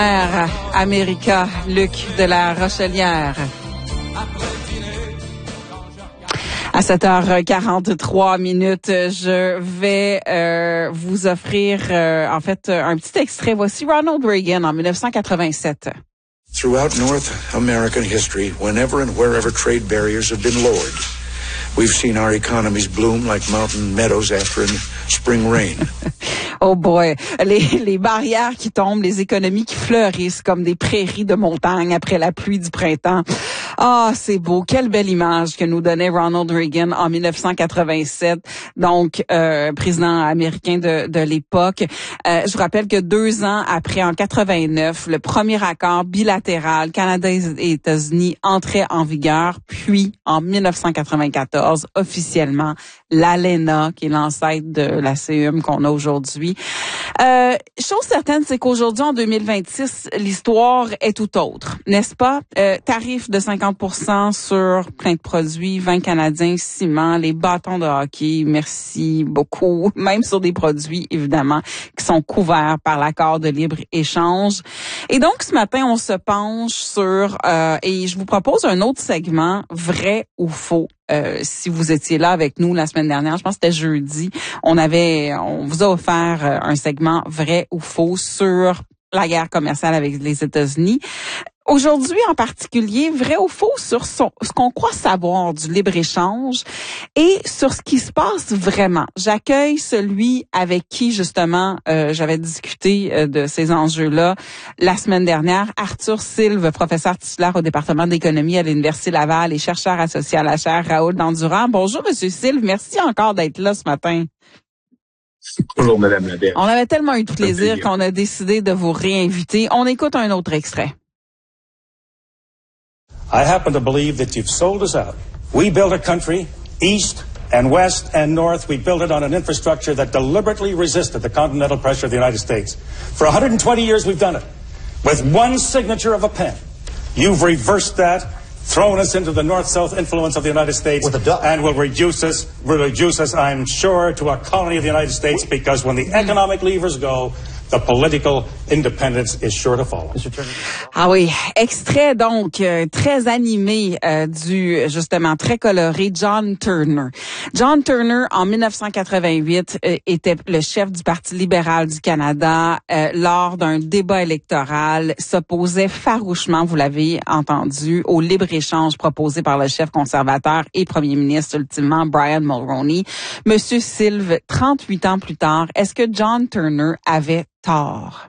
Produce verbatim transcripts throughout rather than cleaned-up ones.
America, Luc de la Rochelière. À sept heures quarante-trois minutes, je vais euh, vous offrir euh, en fait un petit extrait. Voici Ronald Reagan en dix-neuf cent quatre-vingt-sept. Throughout North American history, whenever and wherever trade barriers have been lowered, we've seen our economies bloom like mountain meadows after a spring rain. Oh boy, les, les barrières qui tombent, les économies qui fleurissent comme des prairies de montagne après la pluie du printemps. Ah, c'est beau. Quelle belle image que nous donnait Ronald Reagan en dix-neuf cent quatre-vingt-sept, donc euh, président américain de, de l'époque. Euh, je vous rappelle que deux ans après, en quatre-vingt-neuf, le premier accord bilatéral Canada et États-Unis entrait en vigueur, puis en dix-neuf cent quatre-vingt-quatorze, officiellement, l'ALENA, qui est l'ancêtre de la C E M qu'on a aujourd'hui. Euh, chose certaine, c'est qu'aujourd'hui, en deux mille vingt-six, l'histoire est tout autre, n'est-ce pas? Euh, tarif de cinquante pour cent sur plein de produits, vin canadien, ciment, les bâtons de hockey, merci beaucoup, même sur des produits, évidemment, qui sont couverts par l'accord de libre-échange. Et donc, ce matin, on se penche sur, euh, et je vous propose un autre segment, vrai ou faux. Euh, si vous étiez là avec nous la semaine dernière, je pense que c'était jeudi, on avait, on vous a offert un segment vrai ou faux sur la guerre commerciale avec les États-Unis. Aujourd'hui, en particulier, vrai ou faux sur son, ce qu'on croit savoir du libre-échange et sur ce qui se passe vraiment. J'accueille celui avec qui, justement, euh, j'avais discuté euh, de ces enjeux-là la semaine dernière, Arthur Sylve, professeur titulaire au département d'économie à l'Université Laval et chercheur associé à la chaire Raoul Dandurand. Bonjour, Monsieur Sylve. Merci encore d'être là ce matin. Bonjour, Madame Laberge. On avait tellement eu de plaisir qu'on a décidé de vous réinviter. On écoute un autre extrait. I happen to believe that you've sold us out. We built a country, east and west and north. We built it on an infrastructure that deliberately resisted the continental pressure of the United States. For one hundred twenty years, we've done it. With one signature of a pen. You've reversed that, thrown us into the north-south influence of the United States, and will reduce us, will reduce us, I'm sure, to a colony of the United States, because when the economic levers go, the political independence is sure to follow. Ah oui, extrait donc euh, très animé euh, du justement très coloré John Turner. John Turner en dix-neuf cent quatre-vingt-huit euh, était le chef du Parti libéral du Canada. Euh, lors d'un débat électoral, s'opposait farouchement, vous l'avez entendu, au libre-échange proposé par le chef conservateur et premier ministre ultimement Brian Mulroney. Monsieur Sylve, trente-huit ans plus tard, est-ce que John Turner avait tort?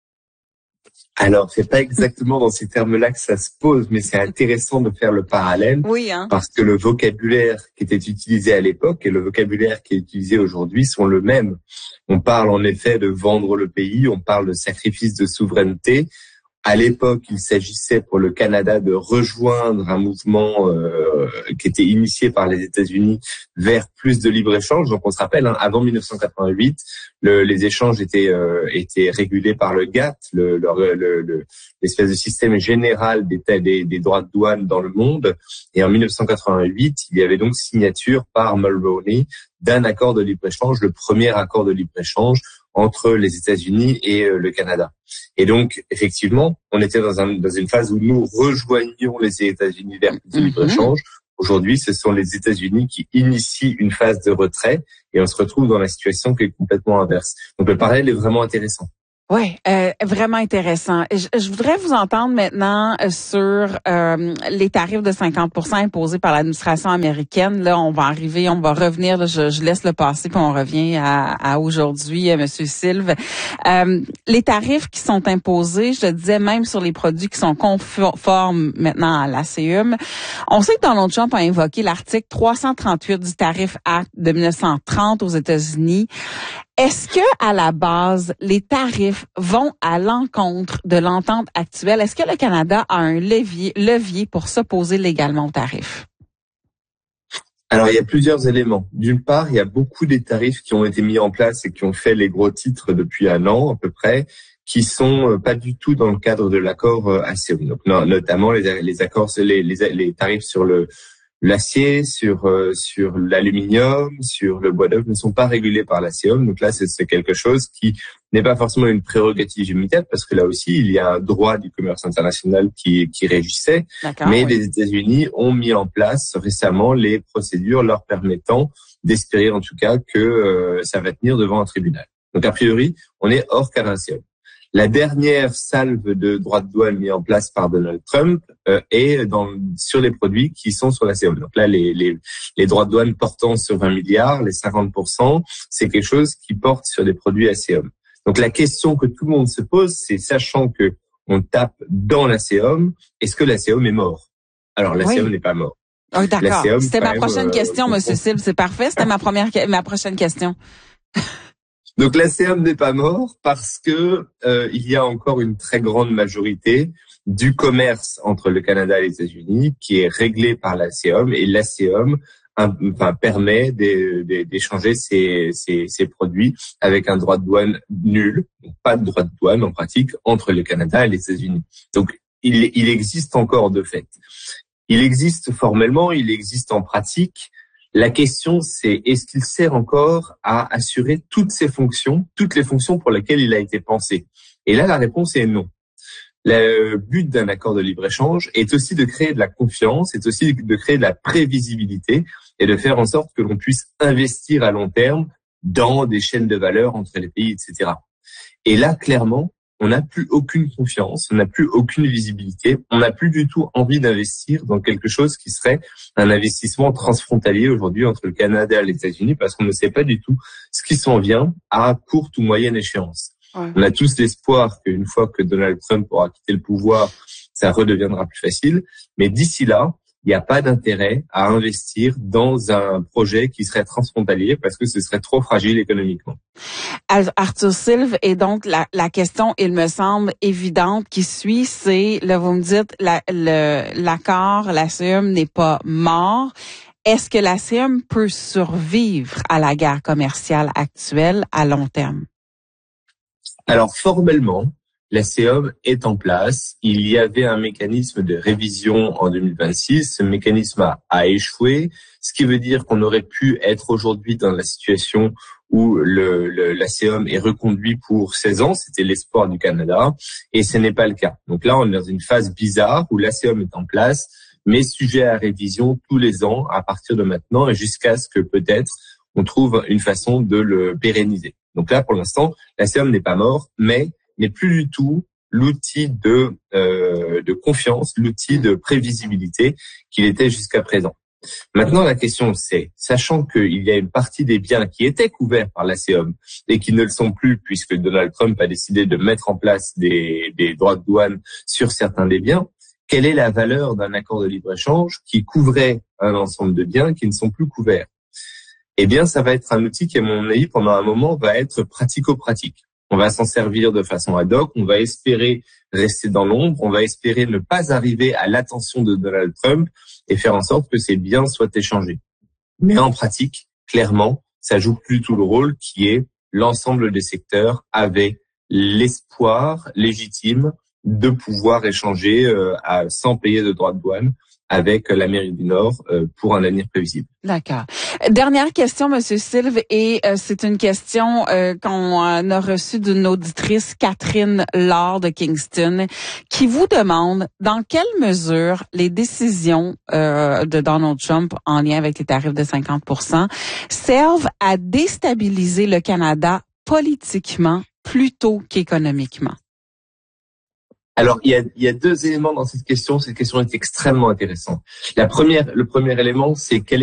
Alors, c'est pas exactement dans ces termes-là que ça se pose, mais c'est intéressant de faire le parallèle. Oui, hein. Parce que le vocabulaire qui était utilisé à l'époque et le vocabulaire qui est utilisé aujourd'hui sont le même. On parle en effet de vendre le pays, on parle de sacrifice de souveraineté. À l'époque, il s'agissait pour le Canada de rejoindre un mouvement euh, qui était initié par les États-Unis vers plus de libre-échange. Donc, on se rappelle, hein, avant dix-neuf cent quatre-vingt-huit, le, les échanges étaient euh, étaient régulés par le G A T, le, le, le, le, l'espèce de système général des, des, des droits de douane dans le monde. Et en dix-neuf cent quatre-vingt-huit, il y avait donc signature par Mulroney d'un accord de libre-échange, le premier accord de libre-échange entre les États-Unis et euh, le Canada. Et donc, effectivement, on était dans, un, dans une phase où nous rejoignions les États-Unis vers le libre-échange. Aujourd'hui, ce sont les États-Unis qui initient une phase de retrait et on se retrouve dans la situation qui est complètement inverse. Donc, le parallèle est vraiment intéressant. Oui, euh, vraiment intéressant. Je, je voudrais vous entendre maintenant sur euh, les tarifs de cinquante pour cent imposés par l'administration américaine. Là, on va arriver, on va revenir. Là, je, je laisse le passé, puis on revient à, à aujourd'hui, euh, Monsieur Sylve. Euh, les tarifs qui sont imposés, je le disais, même sur les produits qui sont conformes maintenant à la C E M. On sait que Donald Trump a invoqué l'article trois cent trente-huit du Tariff Act de dix-neuf cent trente aux États-Unis. Est-ce que, à la base, les tarifs vont à l'encontre de l'entente actuelle? Est-ce que le Canada a un levier, levier pour s'opposer légalement aux tarifs? Alors, il y a plusieurs éléments. D'une part, il y a beaucoup des tarifs qui ont été mis en place et qui ont fait les gros titres depuis un an, à peu près, qui sont pas du tout dans le cadre de l'accord A C E M. Donc, notamment les, les accords, les, les, les tarifs sur le L'acier, sur euh, sur l'aluminium, sur le bois d'œuvre ne sont pas régulés par la C E O M. Donc là, c'est, c'est quelque chose qui n'est pas forcément une prérogative immédiate parce que là aussi, il y a un droit du commerce international qui qui régissait. D'accord, mais oui. Les États-Unis ont mis en place récemment les procédures leur permettant d'espérer en tout cas que euh, ça va tenir devant un tribunal. Donc a priori, on est hors cadre C E O M. La dernière salve de droits de douane mis en place par Donald Trump euh, est dans, sur les produits qui sont sur la C E O M. Donc là, les, les, les droits de douane portant sur vingt milliards, les cinquante pour cent, c'est quelque chose qui porte sur des produits à C E O M. Donc la question que tout le monde se pose, c'est sachant que on tape dans la C E O M, est-ce que la C E O M est morte? Alors la oui. C E O M n'est pas morte. Oh, d'accord. C'était ma prochaine même, question, euh, Monsieur Silve. C'est parfait. C'était ma première, ma prochaine question. Donc la C E O M n'est pas morte parce que euh, il y a encore une très grande majorité du commerce entre le Canada et les États-Unis qui est réglé par la C E O M et la C E O M enfin, permet d'échanger ces, ces, ces produits avec un droit de douane nul, donc pas de droit de douane en pratique entre le Canada et les États-Unis. Donc il, il existe encore de fait. Il existe formellement, il existe en pratique. La question, c'est est-ce qu'il sert encore à assurer toutes ces fonctions, toutes les fonctions pour lesquelles il a été pensé? Et là, la réponse est non. Le but d'un accord de libre-échange est aussi de créer de la confiance, est aussi de créer de la prévisibilité et de faire en sorte que l'on puisse investir à long terme dans des chaînes de valeur entre les pays, et cetera. Et là, clairement, on n'a plus aucune confiance, on n'a plus aucune visibilité, on n'a plus du tout envie d'investir dans quelque chose qui serait un investissement transfrontalier aujourd'hui entre le Canada et les États-Unis parce qu'on ne sait pas du tout ce qui s'en vient à courte ou moyenne échéance. Ouais. On a tous l'espoir qu'une fois que Donald Trump aura quitté le pouvoir, ça redeviendra plus facile, mais d'ici là, il n'y a pas d'intérêt à investir dans un projet qui serait transfrontalier parce que ce serait trop fragile économiquement. Arthur Silve, et donc la, la question, il me semble évidente, qui suit, c'est, là vous me dites, la, le, l'accord, la C E O M n'est pas mort. Est-ce que la C E O M peut survivre à la guerre commerciale actuelle à long terme? Alors formellement, la C E O M est en place. Il y avait un mécanisme de révision en deux mille vingt-six. Ce mécanisme a, a échoué, ce qui veut dire qu'on aurait pu être aujourd'hui dans la situation où le, le, la C E O M est reconduit pour seize ans. C'était l'espoir du Canada et ce n'est pas le cas. Donc là, on est dans une phase bizarre où la C E O M est en place, mais sujet à révision tous les ans à partir de maintenant et jusqu'à ce que peut-être on trouve une façon de le pérenniser. Donc là, pour l'instant, la C E O M n'est pas morte, mais n'est plus du tout l'outil de euh, de confiance, l'outil de prévisibilité qu'il était jusqu'à présent. Maintenant, la question c'est, sachant qu'il y a une partie des biens qui étaient couverts par la C E O M et qui ne le sont plus puisque Donald Trump a décidé de mettre en place des, des droits de douane sur certains des biens, quelle est la valeur d'un accord de libre-échange qui couvrait un ensemble de biens qui ne sont plus couverts? Eh bien, ça va être un outil qui, à mon avis, pendant un moment, va être pratico-pratique. On va s'en servir de façon ad hoc, on va espérer rester dans l'ombre, on va espérer ne pas arriver à l'attention de Donald Trump et faire en sorte que ces biens soient échangés. Mais en pratique, clairement, ça joue plus tout le rôle qui est l'ensemble des secteurs avaient l'espoir légitime de pouvoir échanger euh, à, sans payer de droits de douane avec l'Amérique du Nord euh, pour un avenir prévisible. D'accord. Dernière question, Monsieur Silve, et euh, c'est une question euh, qu'on a reçue d'une auditrice, Catherine Laure de Kingston, qui vous demande dans quelle mesure les décisions euh, de Donald Trump en lien avec les tarifs de cinquante pour cent servent à déstabiliser le Canada politiquement plutôt qu'économiquement. Alors, il y a, il y a deux éléments dans cette question. Cette question est extrêmement intéressante. La première, le premier élément, c'est quel